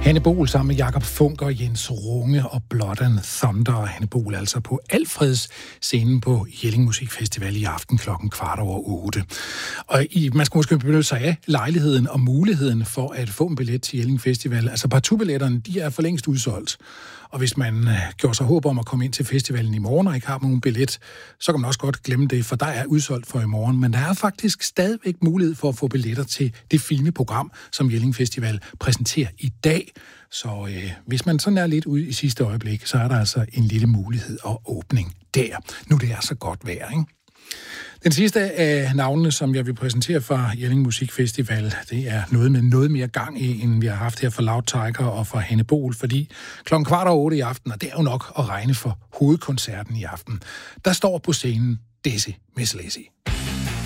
Hanne Bol sammen med Jakob Funk og Jens Runge og Blood and Thunder. Og Hanne Bol altså på Alfreds scenen på Jelling Musikfestival i aften 8:15. Og man skal måske benytte sig af lejligheden og muligheden for at få en billet til Jelling Festival. Altså partubilletterne, de er for længst udsolgt. Og hvis man gjorde sig håb om at komme ind til festivalen i morgen og ikke har nogen billet, så kan man også godt glemme det, for der er udsolgt for i morgen. Men der er faktisk stadigvæk mulighed for at få billetter til det fine program, som Jelling Festival præsenterer i dag. Så hvis man sådan er lidt ude i sidste øjeblik, så er der altså en lille mulighed og åbning der. Nu det er så godt vejr, ikke? Den sidste af navnene, som jeg vil præsentere fra Jelling Musikfestival, det er noget med noget mere gang i, end vi har haft her for Loud Tiger og for Hanne Bol, fordi 7:15 i aften, og det er jo nok at regne for hovedkoncerten i aften, der står på scenen Dizzy Miss Lizzy.